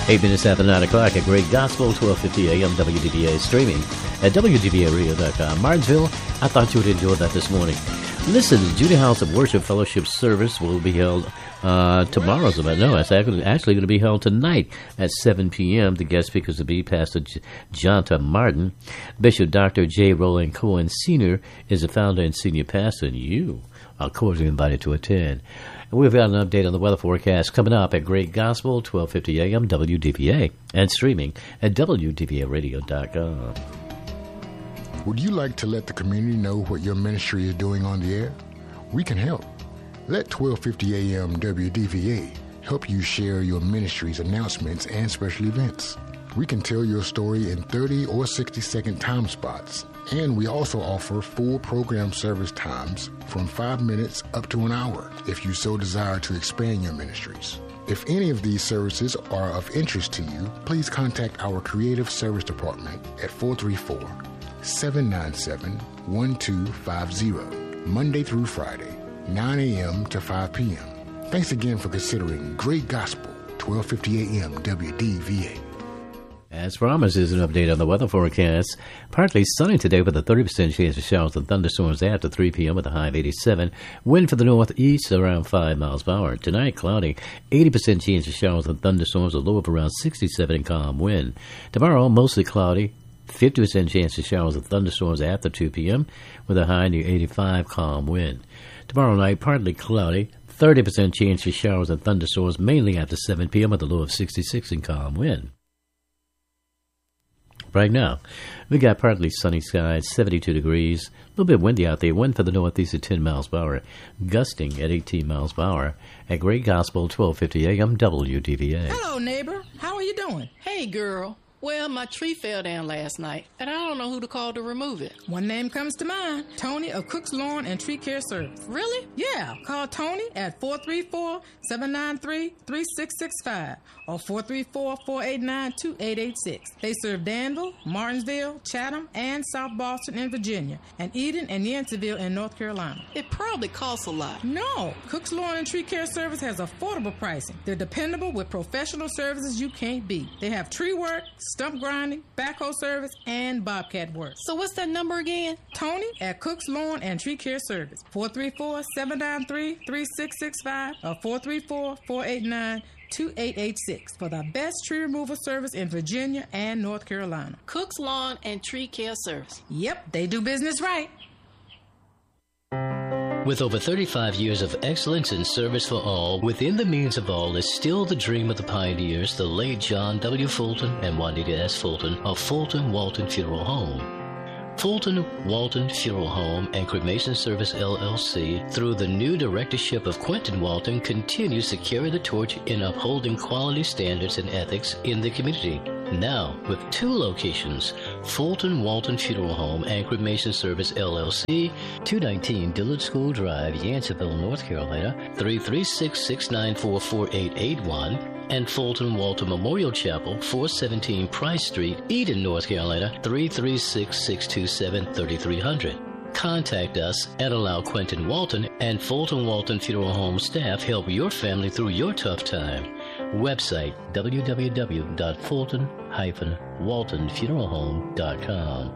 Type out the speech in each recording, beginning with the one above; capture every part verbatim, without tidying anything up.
Eight minutes after nine o'clock at Great Gospel, twelve fifty a.m. W D B A, streaming at W D B A radio dot com. Martinsville, I thought you would enjoy that this morning. Listen, the Judy House of Worship Fellowship service will be held uh, tomorrow's event. No, it's actually, actually going to be held tonight at seven p.m. The guest speakers will be Pastor J- Jonta Martin. Bishop Doctor J. Roland Cohen Senior is the founder and senior pastor, and you are cordially invited to attend. And we've got an update on the weather forecast coming up at Great Gospel, twelve fifty a.m. W D B A, and streaming at W D B A radio dot com. Would you like to let the community know what your ministry is doing on the air? We can help. Let twelve fifty a.m. W D V A help you share your ministry's announcements and special events. We can tell your story in thirty or sixty second time spots. And we also offer full program service times from five minutes up to an hour if you so desire to expand your ministries. If any of these services are of interest to you, please contact our Creative Service Department at four three four, seven nine seven, one two five zero, Monday through Friday, nine a.m. to five p.m. Thanks again for considering Great Gospel, twelve fifty a.m. W D V A. As promised, is an update on the weather forecast. Partly sunny today with a thirty percent chance of showers and thunderstorms after three p.m. with a high of eighty-seven. Wind for the northeast around five miles per hour. Tonight, cloudy, eighty percent chance of showers and thunderstorms, a low of around sixty-seven and calm wind. Tomorrow, mostly cloudy, fifty percent chance of showers and thunderstorms after two p.m. with a high near eighty-five, calm wind. Tomorrow night, partly cloudy, thirty percent chance of showers and thunderstorms, mainly after seven p.m. with a low of sixty-six and calm wind. Right now, we got partly sunny skies, seventy-two degrees, a little bit windy out there, wind for the northeast at ten miles per hour, gusting at eighteen miles per hour at Great Gospel, twelve fifty a.m. W D V A. Hello, neighbor. How are you doing? Hey, girl. Well, my tree fell down last night, and I don't know who to call to remove it. One name comes to mind, Tony of Cook's Lawn and Tree Care Service. Really? Yeah, call Tony at four three four, seven nine three, three six six five or four three four, four eight nine, two eight eight six. They serve Danville, Martinsville, Chatham, and South Boston in Virginia, and Eden and Yanceyville in North Carolina. It probably costs a lot. No, Cook's Lawn and Tree Care Service has affordable pricing. They're dependable with professional services you can't beat. They have tree work, stump grinding, backhoe service, and bobcat work. So what's that number again? Tony at Cook's Lawn and Tree Care Service, four three four, seven nine three, three six six five or four three four, four eight nine, two eight eight six for the best tree removal service in Virginia and North Carolina. Cook's Lawn and Tree Care Service. Yep, they do business right. With over thirty-five years of excellence and service for all, within the means of all is still the dream of the pioneers, the late John W. Fulton and Juanita S. Fulton of Fulton Walton Funeral Home. Fulton Walton Funeral Home and Cremation Service, L L C, through the new directorship of Quentin Walton, continues to carry the torch in upholding quality standards and ethics in the community. Now, with two locations, Fulton Walton Funeral Home and Cremation Service, L L C, two nineteen Dillard School Drive, Yanceyville, North Carolina, three three six, six nine four, four eight eight one, and Fulton Walton Memorial Chapel, four seventeen Price Street, Eden, North Carolina, three three six, six two seven, three three zero zero. Contact us and allow Quentin Walton and Fulton Walton Funeral Home staff help your family through your tough time. Website w w w dot fulton dash walton funeral home dot com.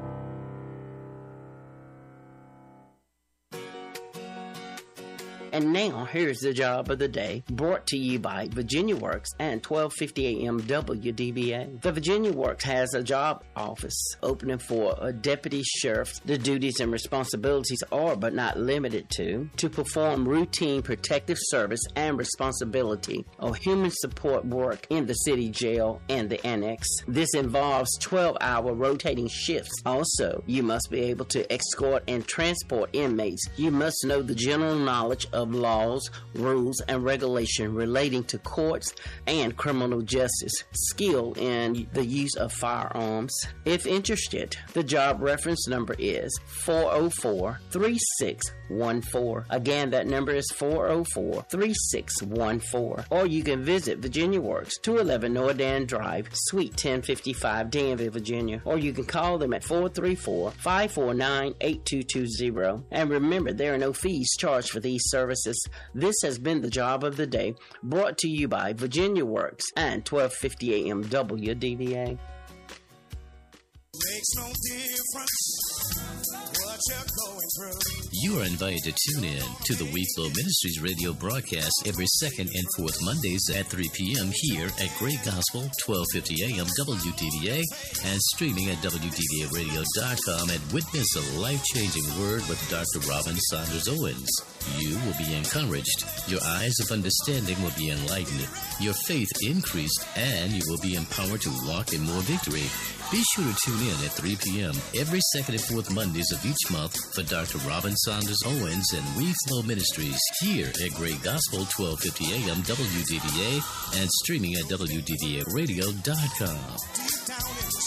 And now, here's the job of the day, brought to you by Virginia Works and twelve fifty a.m. W D B A. The Virginia Works has a job office opening for a deputy sheriff. The duties and responsibilities are, but not limited to, to perform routine protective service and responsibility of human support work in the city jail and the annex. This involves twelve-hour rotating shifts. Also, you must be able to escort and transport inmates. You must know the general knowledge of of laws, rules, and regulation relating to courts and criminal justice, skill in the use of firearms. If interested, the job reference number is four oh four, three six one four. Again, that number is four oh four, three six one four. Or you can visit Virginia Works, two eleven Nordan Drive, Suite ten fifty-five, Danville, Virginia. Or you can call them at four three four, five four nine, eight two two zero. And remember, there are no fees charged for these services. services. This has been the Job of the Day, brought to you by Virginia Works and twelve fifty A M W D V A. Makes no difference what you're going through. You are invited to tune in to the We Flow Ministries radio broadcast every second and fourth Mondays at three p.m. here at Great Gospel, twelve fifty A M W D V A, and streaming at W D V A radio dot com, and witness a life-changing word with Doctor Robin Saunders Owens. You will be encouraged, your eyes of understanding will be enlightened, your faith increased, and you will be empowered to walk in more victory. Be sure to tune in at three p.m. every second and fourth Mondays of each month for Doctor Robin Saunders Owens and We Flow Ministries here at Great Gospel, twelve fifty A M W D V A, and streaming at W D V A radio dot com. Deep down in